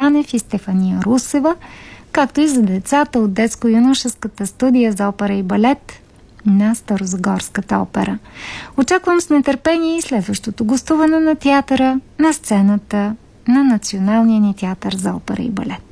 Манев и Стефания Русева, както и за децата от детско-юношеската студия за опера и балет на Старозагорската опера. Очаквам с нетърпение и следващото гостуване на театъра на сцената на Националния ни театър за опера и балет.